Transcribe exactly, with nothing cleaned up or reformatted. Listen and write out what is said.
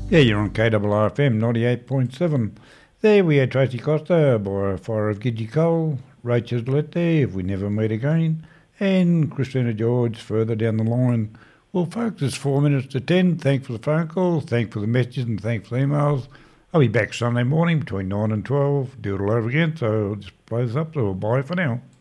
Yeah, you're on K R R F M ninety-eight point seven. There we had Tracy Costa, by Fire of Gidgee Cole, Rachel Lette, If We Never Meet Again, and Christina George further down the line. Well, folks, it's four minutes to ten. Thanks for the phone calls, thanks for the messages, and thanks for the emails. I'll be back Sunday morning between nine and twelve. Do it all over again, so I'll just play this up, so bye for now.